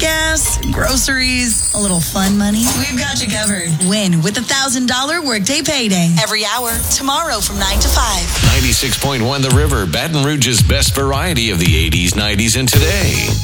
gas, groceries, a little fun money. We've got you covered. Win with $1,000 Workday Payday. Every hour, tomorrow from 9 to 5. 96.1 The River, Baton Rouge's best variety of the 80s, 90s, and today.